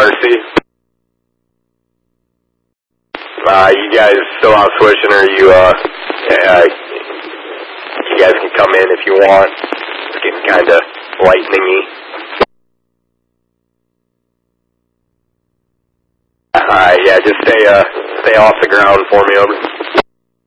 RC. You guys still out switching, or you guys can come in if you want. It's getting kind of lightning-y. Alright, yeah, just stay off the ground for me, over.